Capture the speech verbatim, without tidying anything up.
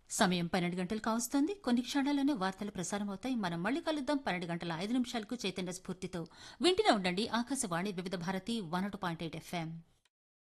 సమయం పన్నెండు గంటలు కావస్తోంది. కొన్ని క్షణాల్లోనే వార్తలు ప్రసారమవుతాయి. మనం మళ్ళీ కలుద్దాం పన్నెండు గంటల ఐదు నిమిషాలకు చైతన్య స్ఫూర్తితో. వింటూనే ఉండండి ఆకాశవాణి వివిధ భారతి వన్ ఒకటి పాయింట్ ఎయిట్ ఎఫ్ఎం.